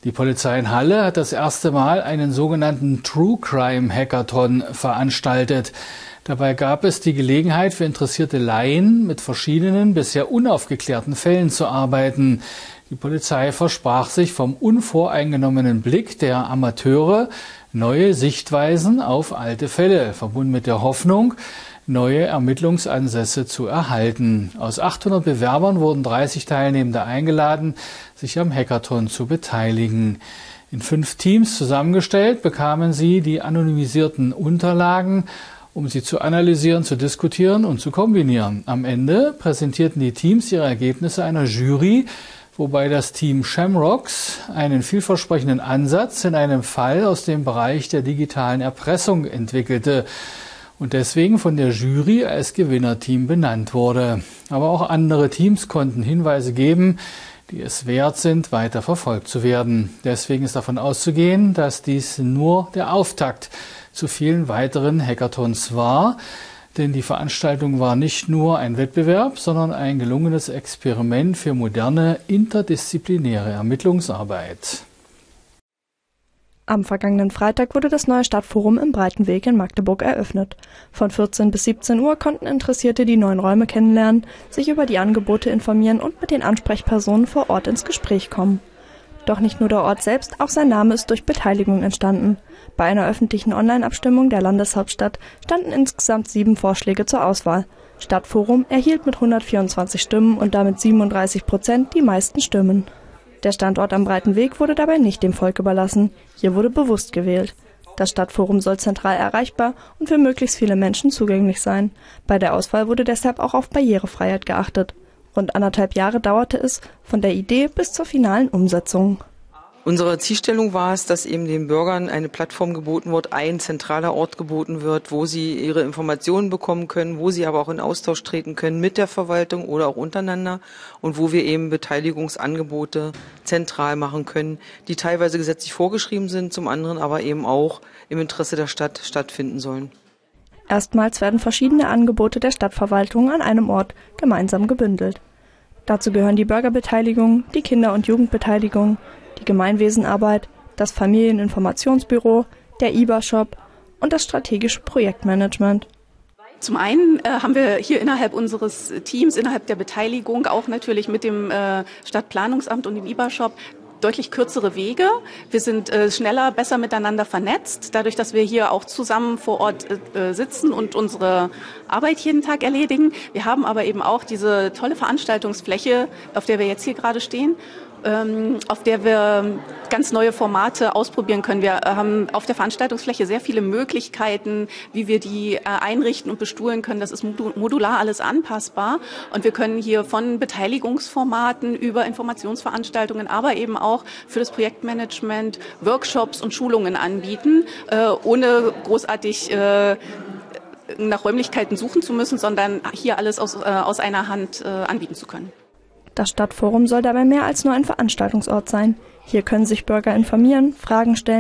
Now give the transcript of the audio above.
Die Polizei in Halle hat das erste Mal einen sogenannten True Crime Hackathon veranstaltet. Dabei gab es die Gelegenheit für interessierte Laien, mit verschiedenen bisher unaufgeklärten Fällen zu arbeiten. Die Polizei versprach sich vom unvoreingenommenen Blick der Amateure neue Sichtweisen auf alte Fälle, verbunden mit der Hoffnung, neue Ermittlungsansätze zu erhalten. Aus 800 Bewerbern wurden 30 Teilnehmende eingeladen, sich am Hackathon zu beteiligen. In 5 Teams zusammengestellt bekamen sie die anonymisierten Unterlagen, um sie zu analysieren, zu diskutieren und zu kombinieren. Am Ende präsentierten die Teams ihre Ergebnisse einer Jury, wobei das Team Shamrocks einen vielversprechenden Ansatz in einem Fall aus dem Bereich der digitalen Erpressung entwickelte und deswegen von der Jury als Gewinnerteam benannt wurde. Aber auch andere Teams konnten Hinweise geben, die es wert sind, weiter verfolgt zu werden. Deswegen ist davon auszugehen, dass dies nur der Auftakt zu vielen weiteren Hackathons war. Denn die Veranstaltung war nicht nur ein Wettbewerb, sondern ein gelungenes Experiment für moderne, interdisziplinäre Ermittlungsarbeit. Am vergangenen Freitag wurde das neue Stadtforum im Breitenweg in Magdeburg eröffnet. Von 14 bis 17 Uhr konnten Interessierte die neuen Räume kennenlernen, sich über die Angebote informieren und mit den Ansprechpersonen vor Ort ins Gespräch kommen. Doch nicht nur der Ort selbst, auch sein Name ist durch Beteiligung entstanden. Bei einer öffentlichen Online-Abstimmung der Landeshauptstadt standen insgesamt 7 Vorschläge zur Auswahl. Stadtforum erhielt mit 124 Stimmen und damit 37% die meisten Stimmen. Der Standort am Breitenweg wurde dabei nicht dem Volk überlassen. Hier wurde bewusst gewählt. Das Stadtforum soll zentral erreichbar und für möglichst viele Menschen zugänglich sein. Bei der Auswahl wurde deshalb auch auf Barrierefreiheit geachtet. Rund 1,5 Jahre dauerte es von der Idee bis zur finalen Umsetzung. Unsere Zielstellung war es, dass eben den Bürgern eine Plattform geboten wird, ein zentraler Ort geboten wird, wo sie ihre Informationen bekommen können, wo sie aber auch in Austausch treten können mit der Verwaltung oder auch untereinander und wo wir eben Beteiligungsangebote zentral machen können, die teilweise gesetzlich vorgeschrieben sind, zum anderen aber eben auch im Interesse der Stadt stattfinden sollen. Erstmals werden verschiedene Angebote der Stadtverwaltung an einem Ort gemeinsam gebündelt. Dazu gehören die Bürgerbeteiligung, die Kinder- und Jugendbeteiligung, die Gemeinwesenarbeit, das Familieninformationsbüro, der IBA-Shop und das strategische Projektmanagement. Zum einen haben wir hier innerhalb unseres Teams, innerhalb der Beteiligung, auch natürlich mit dem Stadtplanungsamt und dem IBA-Shop, deutlich kürzere Wege. Wir sind schneller, besser miteinander vernetzt, dadurch, dass wir hier auch zusammen vor Ort sitzen und unsere Arbeit jeden Tag erledigen. Wir haben aber eben auch diese tolle Veranstaltungsfläche, auf der wir jetzt hier gerade stehen, auf der wir ganz neue Formate ausprobieren können. Wir haben auf der Veranstaltungsfläche sehr viele Möglichkeiten, wie wir die einrichten und bestuhlen können. Das ist modular alles anpassbar. Und wir können hier von Beteiligungsformaten über Informationsveranstaltungen, aber eben auch für das Projektmanagement Workshops und Schulungen anbieten, ohne großartig nach Räumlichkeiten suchen zu müssen, sondern hier alles aus einer Hand anbieten zu können. Das Stadtforum soll dabei mehr als nur ein Veranstaltungsort sein. Hier können sich Bürger informieren, Fragen stellen